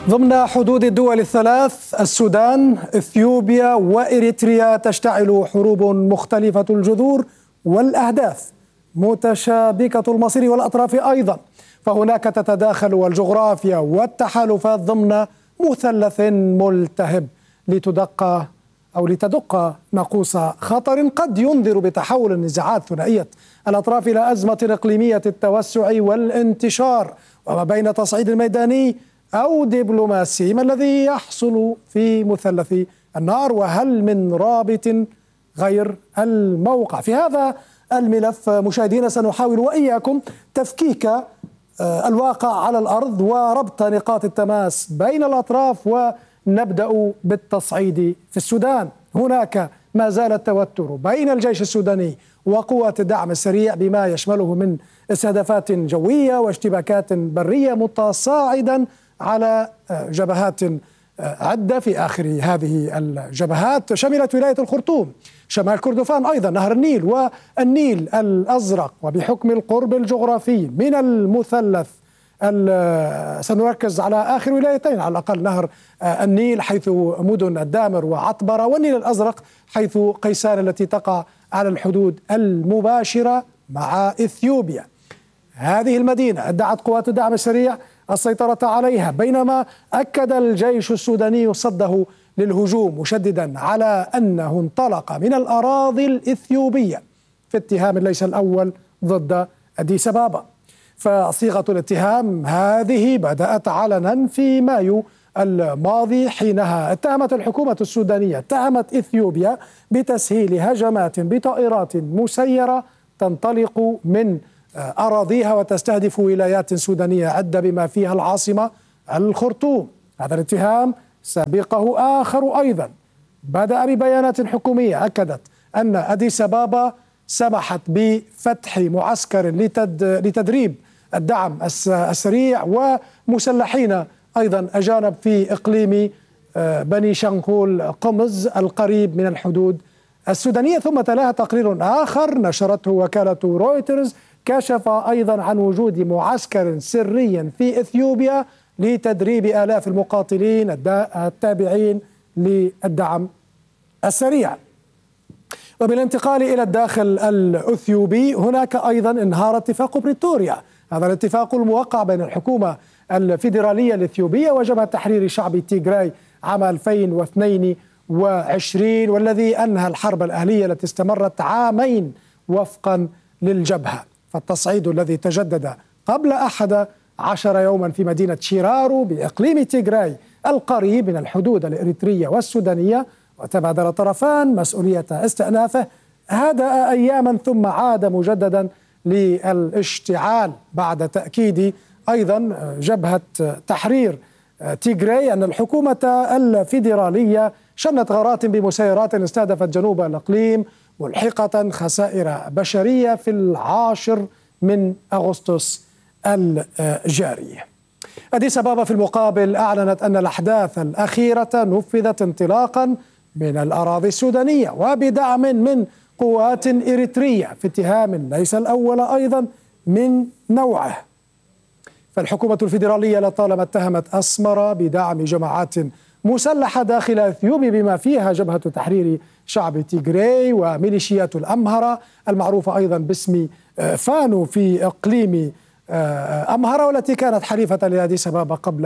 ضمن حدود الدول الثلاث السودان، إثيوبيا وإريتريا تشتعل حروب مختلفة الجذور والأهداف متشابكة المصير والأطراف أيضا، فهناك تتداخل الجغرافيا والتحالفات ضمن مثلث ملتهب لتدق ناقوس خطر قد ينذر بتحول النزاعات ثنائية الأطراف إلى أزمة إقليمية التوسع والانتشار، وما بين تصعيد ميداني أو دبلوماسي. ما الذي يحصل في مثلث النار، وهل من رابط غير الموقع؟ في هذا الملف مشاهدينا سنحاول وإياكم تفكيك الواقع على الأرض وربط نقاط التماس بين الأطراف، ونبدأ بالتصعيد في السودان. هناك ما زال التوتر بين الجيش السوداني وقوات الدعم السريع بما يشمله من استهدافات جوية واشتباكات برية، متصاعدا على جبهات عدة. في آخر هذه الجبهات شملت ولاية الخرطوم، شمال كردفان، أيضا نهر النيل والنيل الأزرق. وبحكم القرب الجغرافي من المثلث سنركز على آخر ولايتين على الأقل، نهر النيل حيث مدن الدامر وعطبرة، والنيل الأزرق حيث قيسان التي تقع على الحدود المباشرة مع إثيوبيا. هذه المدينة ادعت قوات الدعم السريع السيطرة عليها، بينما أكد الجيش السوداني صده للهجوم، مشددا على أنه انطلق من الأراضي الإثيوبية في اتهام ليس الأول ضد أديس أبابا. فصيغة الاتهام هذه بدأت علنا في مايو الماضي، حينها اتهمت الحكومة السودانية إثيوبيا بتسهيل هجمات بطائرات مسيرة تنطلق من أراضيها وتستهدف ولايات سودانية عدة بما فيها العاصمة الخرطوم. هذا الاتهام سابقه آخر أيضا بدأ ببيانات حكومية أكدت أن أديس أبابا سمحت بفتح معسكر لتدريب الدعم السريع ومسلحين أيضا أجانب في إقليم بني شنغول قمز القريب من الحدود السودانية. ثم تلاها تقرير آخر نشرته وكالة رويترز كشف أيضا عن وجود معسكر سري في إثيوبيا لتدريب آلاف المقاتلين التابعين للدعم السريع. وبالانتقال إلى الداخل الأثيوبي، هناك أيضا انهار اتفاق بريتوريا، هذا الاتفاق الموقع بين الحكومة الفيدرالية الإثيوبية وجبهة تحرير شعبي تيغراي عام 2022، والذي أنهى الحرب الأهلية التي استمرت عامين وفقا للجبهة. فالتصعيد الذي تجدد قبل 11 يوما في مدينة شيرارو بإقليم تيغراي القريب من الحدود الإريترية والسودانية، وتبادل الطرفان مسؤولية استئنافه، هدأ أياما ثم عاد مجددا للاشتعال بعد تأكيد أيضا جبهة تحرير تيغراي أن الحكومة الفيدرالية شنت غارات بمسيرات استهدفت جنوب الإقليم، ملحقة خسائر بشرية في 10 أغسطس الجاري. أديس أبابا في المقابل أعلنت أن الأحداث الأخيرة نفذت انطلاقا من الأراضي السودانية وبدعم من قوات إريترية، في اتهام ليس الأول أيضا من نوعه. فالحكومة الفيدرالية لطالما اتهمت أسمرة بدعم جماعات مسلحة داخل إثيوبيا بما فيها جبهة تحرير شعب تيغراي وميليشيات الأمهرة المعروفة أيضا باسم فانو في إقليم أمهرة، والتي كانت حليفة لأديس أبابا قبل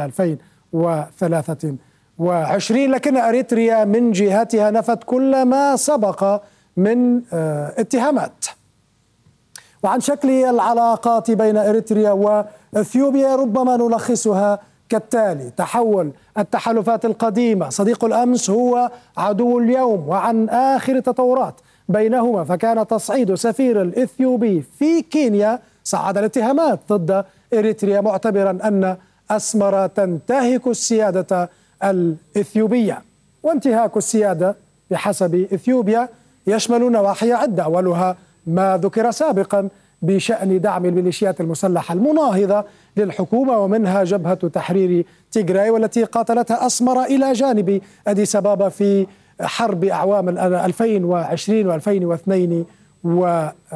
2023. لكن أريتريا من جهتها نفت كل ما سبق من اتهامات. وعن شكل العلاقات بين إريتريا وإثيوبيا ربما نلخصها كالتالي: تحول التحالفات القديمة، صديق الأمس هو عدو اليوم. وعن آخر التطورات بينهما، فكان تصعيد سفير الإثيوبي في كينيا صعد الاتهامات ضد إريتريا، معتبرا أن أسمرة تنتهك السيادة الإثيوبية. وانتهاك السيادة بحسب إثيوبيا يشمل نواحي عدة، أولها ما ذكر سابقا بشأن دعم الميليشيات المسلحة المناهضة للحكومة، ومنها جبهة تحرير تيغراي والتي قاتلتها أسمرة إلى جانب أديس أبابا في حرب أعوام 2020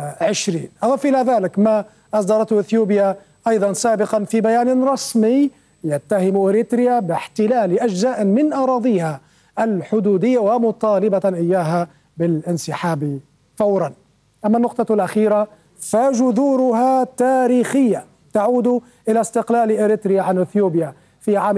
و2022. أضف إلى ذلك ما أصدرته إثيوبيا أيضا سابقا في بيان رسمي يتهم إريتريا باحتلال أجزاء من أراضيها الحدودية ومطالبة إياها بالانسحاب فورا. أما النقطة الأخيرة فجذورها تاريخية تعود إلى استقلال إريتريا عن إثيوبيا في عام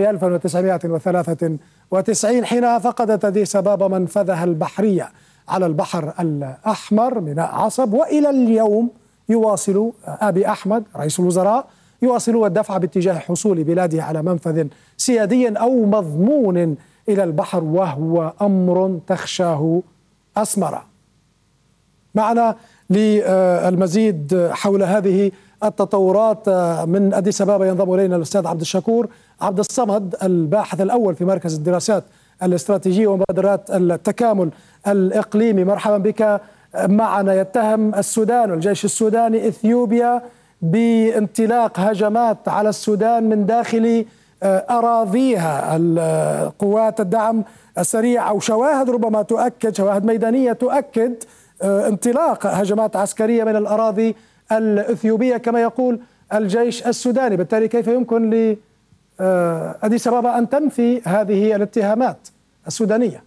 1993 حين فقدت أديس أبابا منفذها البحرية على البحر الأحمر ميناء عصب. وإلى اليوم يواصل أبي أحمد رئيس الوزراء يواصل الدفع باتجاه حصول بلاده على منفذ سيادي أو مضمون إلى البحر، وهو أمر تخشاه أسمرة. معنا للمزيد حول هذه التطورات من أديس أبابا ينضم إلينا الأستاذ عبد الشكور عبد الصمد، الباحث الأول في مركز الدراسات الاستراتيجية ومبادرات التكامل الإقليمي. مرحبا بك معنا. يتهم السودان والجيش السوداني إثيوبيا بانطلاق هجمات على السودان من داخل أراضيها. قوات الدعم السريع أو شواهد ربما تؤكد، شواهد ميدانية تؤكد انطلاق هجمات عسكرية من الأراضي الإثيوبية كما يقول الجيش السوداني. بالتالي كيف يمكن لأديس أبابا أن تنفي هذه الاتهامات السودانية؟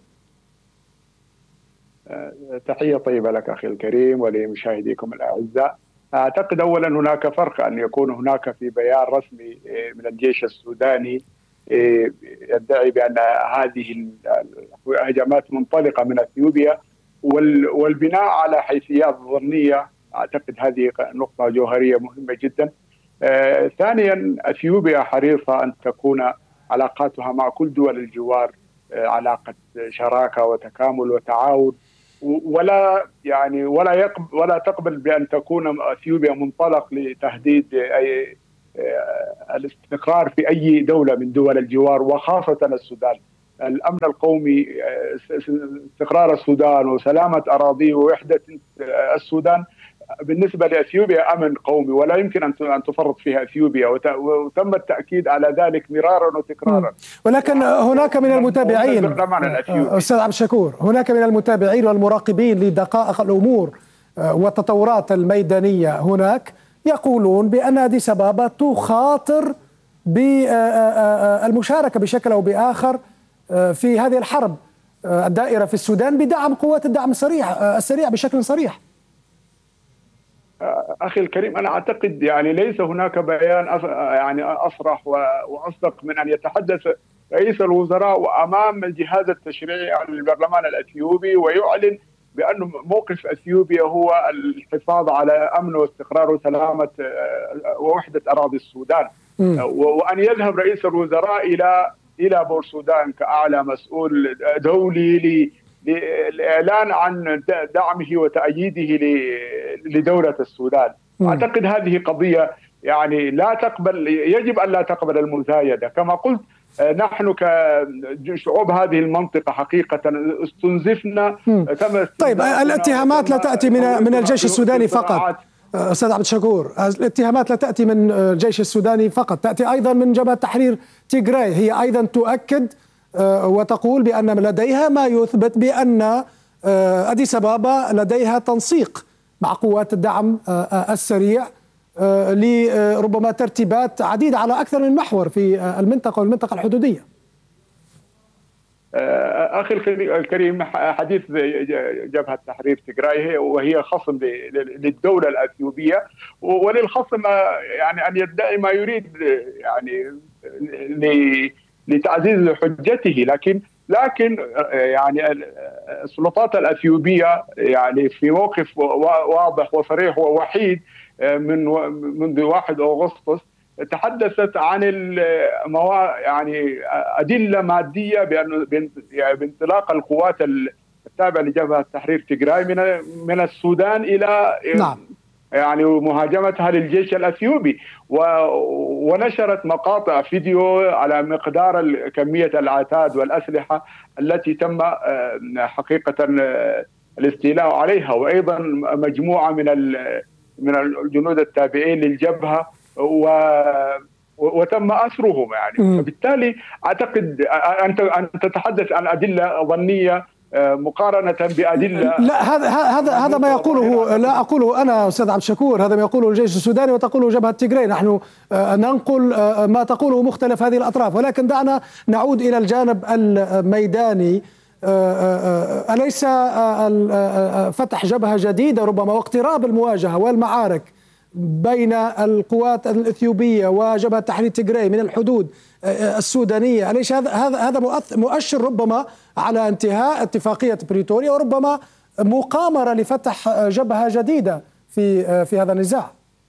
تحية طيبة لك أخي الكريم ولمشاهديكم الأعزاء. أعتقد أولا هناك فرق أن يكون هناك في بيان رسمي من الجيش السوداني يدعي بأن هذه الهجمات منطلقة من أثيوبيا والبناء على حيثيات ظنية. أعتقد هذه نقطة جوهرية مهمة جدا. ثانيا أثيوبيا حريصة أن تكون علاقاتها مع كل دول الجوار علاقة شراكة وتكامل وتعاون، ولا تقبل بأن تكون أثيوبيا منطلق لتهديد أي الاستقرار في أي دولة من دول الجوار وخاصة السودان. الأمن القومي، استقرار السودان وسلامة أراضيه ووحدة السودان بالنسبة لأثيوبيا أمن قومي ولا يمكن أن تفرط فيها أثيوبيا، وتم التأكيد على ذلك مرارا وتكرارا. ولكن هناك من المتابعين أستاذ عبد الشكور، هناك من المتابعين والمراقبين لدقائق الأمور والتطورات الميدانية هناك يقولون بأن أديس أبابا تخاطر بالمشاركة بشكل أو بآخر في هذه الحرب الدائرة في السودان بدعم قوات الدعم السريع بشكل صريح. أخي الكريم، أنا أعتقد ليس هناك بيان أصرح وأصدق من أن يتحدث رئيس الوزراء وأمام الجهاز التشريعي عن البرلمان الأثيوبي ويعلن بأن موقف أثيوبيا هو الحفاظ على أمن واستقرار وسلامة ووحدة أراضي السودان، وأن يذهب رئيس الوزراء إلى بورسودان كأعلى مسؤول دولي للإعلان عن دعمه وتأييده لدولة السودان. أعتقد هذه قضية لا تقبل، يجب أن لا تقبل المزايدة. كما قلت نحن كشعوب هذه المنطقة حقيقة استنزفنا. طيب الاتهامات لا تأتي من الجيش السوداني فقط أستاذ عبد الشكور، الاتهامات لا تأتي من الجيش السوداني فقط، تأتي أيضا من جبهة تحرير تيغراي. هي أيضا تؤكد وتقول بأن لديها ما يثبت بأن أديس أبابا لديها تنسيق مع قوات الدعم السريع لربما ترتيبات عديدة على أكثر من محور في المنطقة والمنطقة الحدودية. أخي الكريم، حديث جبهة تحرير تيغراي وهي خصم للدولة الأثيوبية، وللخصم أن يدعي ما يريد لتعزيز حجته، لكن السلطات الأثيوبية في موقف واضح وصريح ووحيد منذ 1 أغسطس تحدثت عن أدلة مادية بانطلاق القوات التابعة لجبهة تحرير تيغراي من السودان إلى مهاجمتها للجيش الأثيوبي، ونشرت مقاطع فيديو على مقدار كمية العتاد والأسلحة التي تم حقيقة الاستيلاء عليها، وأيضا مجموعة من الجنود التابعين للجبهة وتم أسرهم. فبالتالي أعتقد أن تتحدث عن أدلة ظنية مقارنة بأدلة. لا، هذا ما يقوله، لا أقوله أنا أستاذ عبد الشكور، هذا ما يقوله الجيش السوداني وتقوله جبهة تيغراي. نحن ننقل ما تقوله مختلف هذه الأطراف، ولكن دعنا نعود إلى الجانب الميداني. أليس فتح جبهة جديدة ربما واقتراب المواجهة والمعارك بين القوات الإثيوبية وجبهة تحرير تيغراي من الحدود السودانية، أليس هذا مؤشر ربما على انتهاء اتفاقية بريتوريا وربما مقامرة لفتح جبهة جديدة في هذا النزاع؟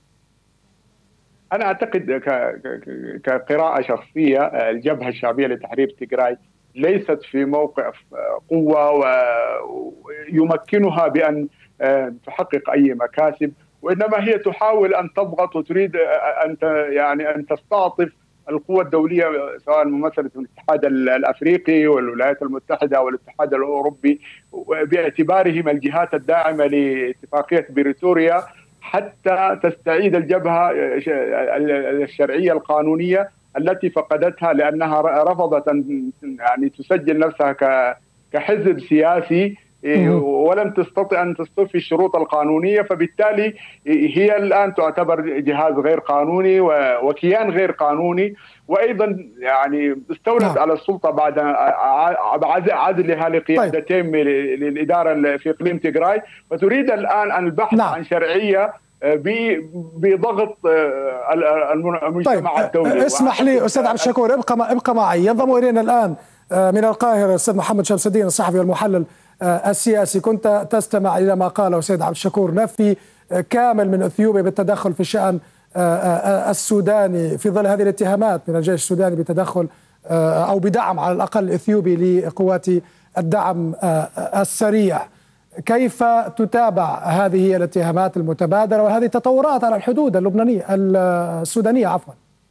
أنا أعتقد كقراءة شخصية الجبهة الشعبية لتحرير تيغراي ليست في موقف قوة ويمكنها بأن تحقق أي مكاسب، وإنما هي تحاول أن تضغط وتريد أن تستعطف القوى الدولية، سواء ممثلة الاتحاد الأفريقي والولايات المتحدة والاتحاد الأوروبي، باعتبارهم الجهات الداعمة لاتفاقية بريتوريا، حتى تستعيد الجبهة الشرعية القانونية التي فقدتها لأنها رفضت أن تسجل نفسها كحزب سياسي، ولم تستطع أن تستوفي الشروط القانونية، فبالتالي هي الآن تعتبر جهاز غير قانوني وكيان غير قانوني، وأيضا استولت على السلطة بعد عزلها لقيادتين للإدارة في إقليم تيغراي، فتريد الآن البحث عن شرعية بضغط المجتمع الدولي. اسمح لي أستاذ عبد الشكور، ابقى معي. ينضم إلينا الآن من القاهرة الأستاذ محمد شمس الدين، الصحفي والمحلل السياسي. كنت تستمع إلى ما قاله السيد عبد الشكور، نفي كامل من إثيوبيا بالتدخل في الشأن السوداني في ظل هذه الاتهامات من الجيش السوداني بتدخل أو بدعم على الأقل إثيوبي لقوات الدعم السريع. كيف تتابع هذه الاتهامات المتبادلة وهذه التطورات على الحدود السودانية عفوا؟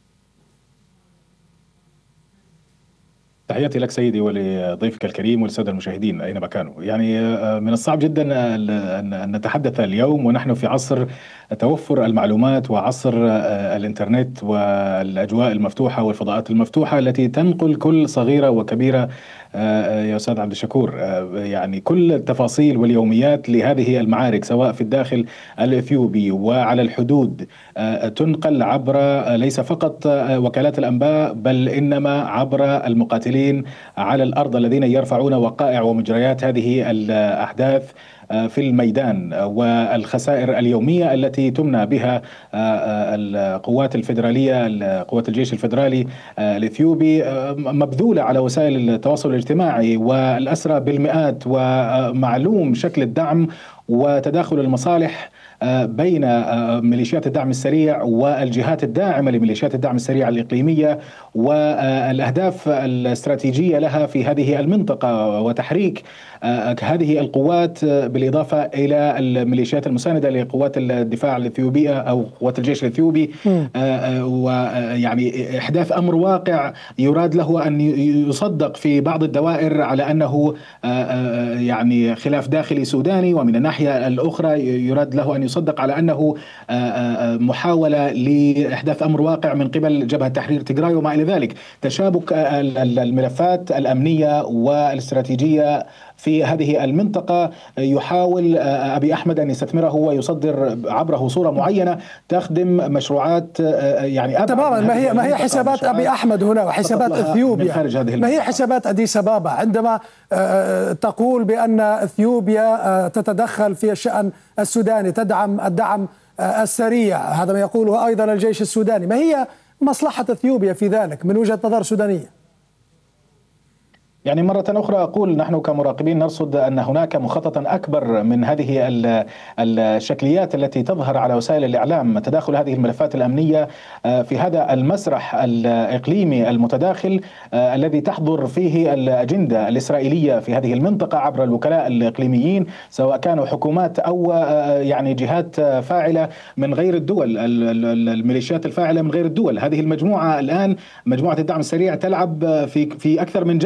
تحياتي لك سيدي ولضيفك الكريم وللسادة المشاهدين أينما كانوا. يعني من الصعب جدا أن نتحدث اليوم ونحن في عصر توفر المعلومات وعصر الإنترنت والأجواء المفتوحة والفضاءات المفتوحة التي تنقل كل صغيرة وكبيرة يا أستاذ عبد الشكور. يعني كل التفاصيل واليوميات لهذه المعارك سواء في الداخل الإثيوبي وعلى الحدود تنقل عبر ليس فقط وكالات الأنباء بل إنما عبر المقاتلين على الأرض الذين يرفعون وقائع ومجريات هذه الأحداث في الميدان، والخسائر اليومية التي تمنى بها القوات الفيدرالية، قوات الجيش الفيدرالي الإثيوبي، مبذولة على وسائل التواصل الاجتماعي، والأسرى بالمئات، ومعلوم شكل الدعم وتداخل المصالح بين ميليشيات الدعم السريع والجهات الداعمة لميليشيات الدعم السريع الإقليمية والأهداف الاستراتيجية لها في هذه المنطقة، وتحريك هذه القوات بالإضافة إلى الميليشيات المساندة لقوات الدفاع الإثيوبية أو قوات الجيش الإثيوبي، ويعني إحداث أمر واقع يراد له أن يصدق في بعض الدوائر على أنه يعني خلاف داخلي سوداني، ومن الناحية الأخرى يراد له أن يصدق على أنه محاولة لإحداث أمر واقع من قبل جبهة تحرير تيغراي وما إلى ذلك. تشابك الملفات الأمنية والاستراتيجية في هذه المنطقة يحاول أبي أحمد أن يستثمره ويصدر عبره صورة معينة تخدم مشروعات يعني تماما. ما هي حسابات أبي أحمد هنا وحسابات إثيوبيا؟ ما هي حسابات أديس أبابا عندما تقول بأن إثيوبيا تتدخل في الشأن السوداني، تدعم الدعم السريع؟ هذا ما يقوله أيضا الجيش السوداني. ما هي مصلحة إثيوبيا في ذلك من وجهة نظر سودانية؟ يعني مرة أخرى أقول نحن كمراقبين نرصد أن هناك مخططا أكبر من هذه الشكليات التي تظهر على وسائل الإعلام، تداخل هذه الملفات الأمنية في هذا المسرح الإقليمي المتداخل الذي تحضر فيه الأجندة الإسرائيلية في هذه المنطقة عبر الوكلاء الإقليميين، سواء كانوا حكومات أو يعني جهات فاعلة من غير الدول، الميليشيات الفاعلة من غير الدول. هذه المجموعة الآن مجموعة الدعم السريع تلعب في أكثر من جبهة في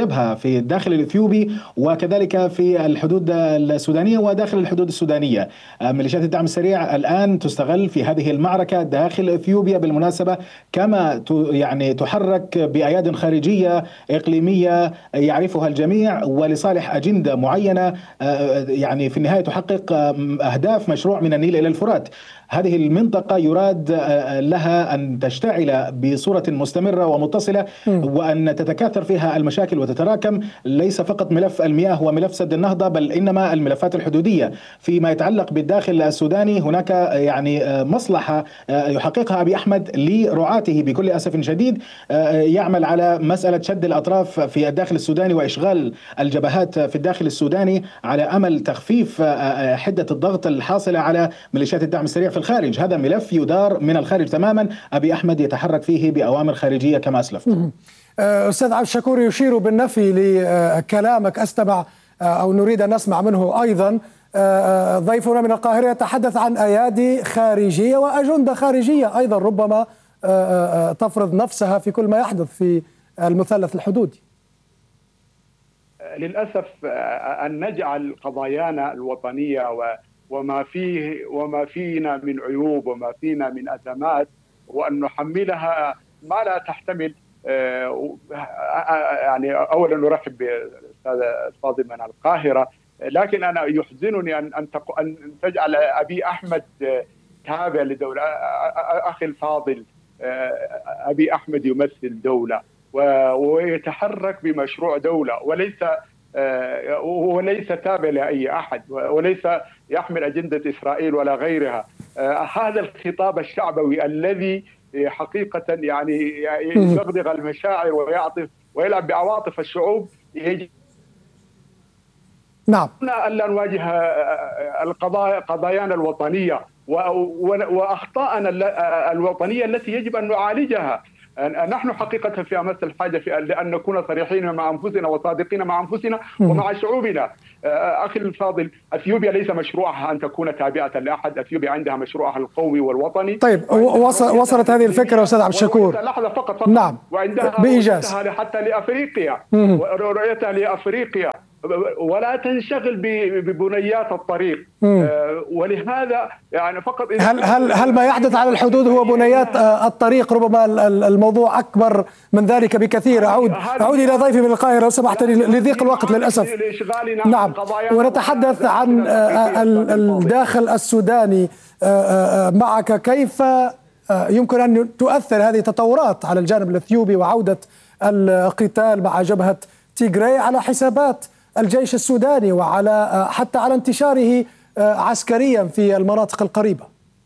في الداخل الإثيوبي وكذلك في الحدود السودانية وداخل الحدود السودانية. ميليشيات الدعم السريع الآن تستغل في هذه المعركة داخل إثيوبيا بالمناسبة، كما يعني تحرك بأياد خارجية إقليمية يعرفها الجميع ولصالح أجندة معينة، يعني في النهاية تحقق أهداف مشروع من النيل إلى الفرات. هذه المنطقة يراد لها أن تشتعل بصورة مستمرة ومتصلة، وأن تتكاثر فيها المشاكل وتتراكم، ليس فقط ملف المياه وملف سد النهضة، بل إنما الملفات الحدودية. فيما يتعلق بالداخل السوداني هناك يعني مصلحة يحققها أبي أحمد لرعاته بكل أسف شديد، يعمل على مسألة شد الأطراف في الداخل السوداني وإشغال الجبهات في الداخل السوداني على أمل تخفيف حدة الضغط الحاصلة على ميليشيات الدعم السريع في الخارج. هذا ملف يدار من الخارج تماما، أبي أحمد يتحرك فيه بأوامر خارجية كما أسلفت. أستاذ عبد الشكور يشير بالنفي لكلامك، أستمع أو نريد أن نسمع منه أيضا. ضيفنا من القاهرة يتحدث عن أيادي خارجية وأجندة خارجية أيضا ربما تفرض نفسها في كل ما يحدث في المثلث الحدودي. للأسف أن نجعل قضايانا الوطنية وما فينا من عيوب وما فينا من أزمات وأن نحملها ما لا تحتمل. يعني أولا نرحب بالأستاذ الفاضل من القاهرة، لكن أنا يحزنني أن تجعل أبي أحمد تابع لدولة. أخي الفاضل، أبي أحمد يمثل دولة ويتحرك بمشروع دولة، وليس تابع لأي أحد، وليس يحمل أجندة إسرائيل ولا غيرها. هذا الخطاب الشعبوي الذي حقيقة يعني يغدغ المشاعر ويلعب بعواطف الشعوب، يجب ألا نواجه قضايانا الوطنية وأخطاءنا الوطنية التي يجب أن نعالجها. نحن حقيقة في أمس الحاجة لأن نكون صريحين مع أنفسنا وصادقين مع أنفسنا ومع شعوبنا. أخي الفاضل، أثيوبيا ليس مشروعها أن تكون تابعة لأحد. أثيوبيا عندها مشروعها القومي والوطني. طيب، وصلت هذه الفكرة أستاذ عبد الشكور. لحظة فقط. نعم، وعندها بإيجاز حتى لأفريقيا، ورؤيتها لأفريقيا، ولا تنشغل ببنيات الطريق. ولهذا يعني فقط هل ما يحدث على الحدود هو بنيات الطريق؟ ربما الموضوع أكبر من ذلك بكثير. أعود إلى ضيفي من القاهرة لو سمحت لي لضيق الوقت للأسف. نعم، ونتحدث عن الداخل السوداني معك. كيف يمكن أن تؤثر هذه التطورات على الجانب الإثيوبي وعودة القتال مع جبهة تيغراي على حسابات الجيش السوداني وعلى حتى على انتشاره عسكريا في المناطق القريبة؟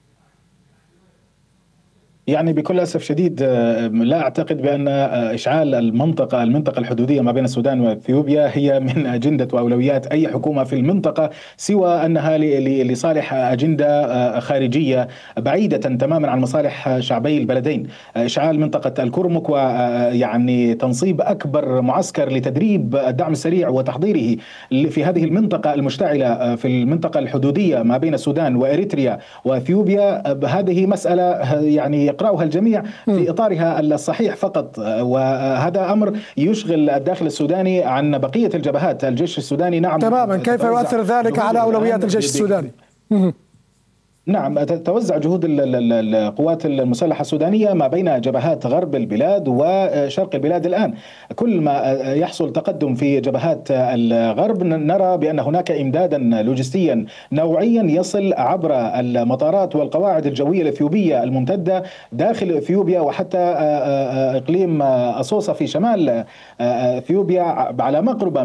يعني بكل أسف شديد لا أعتقد بأن إشعال المنطقة الحدودية ما بين السودان وإثيوبيا هي من أجندة وأولويات أي حكومة في المنطقة، سوى أنها لصالح أجندة خارجية بعيدة تماما عن مصالح شعبي البلدين. إشعال منطقة الكرمك ويعني تنصيب أكبر معسكر لتدريب الدعم السريع وتحضيره في هذه المنطقة المشتعلة في المنطقة الحدودية ما بين السودان وإريتريا وإثيوبيا، هذه مسألة يعني يقرأها الجميع في إطارها الصحيح فقط، وهذا أمر يشغل الداخل السوداني عن بقية الجبهات. الجيش السوداني نعم تماما، كيف يؤثر ذلك على أولويات الجيش السوداني؟ نعم، تتوزع جهود القوات المسلحة السودانية ما بين جبهات غرب البلاد وشرق البلاد. الآن كل ما يحصل تقدم في جبهات الغرب نرى بأن هناك إمدادا لوجستيا نوعيا يصل عبر المطارات والقواعد الجوية الإثيوبية الممتدة داخل إثيوبيا وحتى إقليم أصوصا في شمال إثيوبيا، على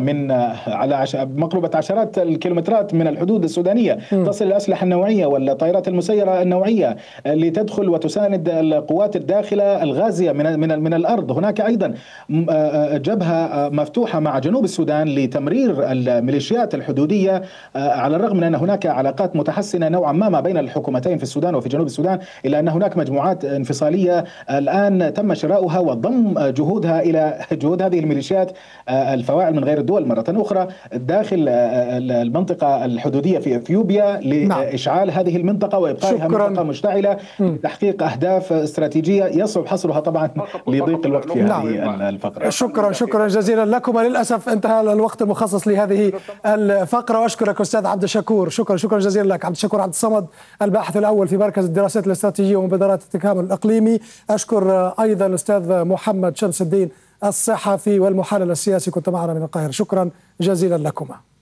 مقربة عشرات الكيلومترات من الحدود السودانية. تصل الأسلحة النوعية والطائرات المسيرة النوعية لتدخل وتساند القوات الداخلة الغازية من الأرض. هناك أيضا جبهة مفتوحة مع جنوب السودان لتمرير الميليشيات الحدودية، على الرغم من أن هناك علاقات متحسنة نوعا ما بين الحكومتين في السودان وفي جنوب السودان، إلا أن هناك مجموعات انفصالية الآن تم شراؤها وضم جهودها إلى جهود هذه الميليشيات الفواعل من غير الدول مرة أخرى داخل المنطقة الحدودية في إثيوبيا لإشعال هذه المنطقة المنطقة وإبقائها منطقة مشتعلة لتحقيق أهداف استراتيجية يصعب حصرها طبعا لضيق الوقت في هذه الفقرة. شكرا جزيلا لكم. للأسف انتهى الوقت المخصص لهذه الفقرة، وأشكرك أستاذ عبد الشكور. شكرا جزيلا لك عبد الشكور عبد الصمد، الباحث الأول في مركز الدراسات الاستراتيجية ومبادرات التكامل الإقليمي. أشكر أيضا الأستاذ محمد شمس الدين الصحفي والمحلل السياسي، كنت معنا من القاهرة. شكرا جزيلا لكما.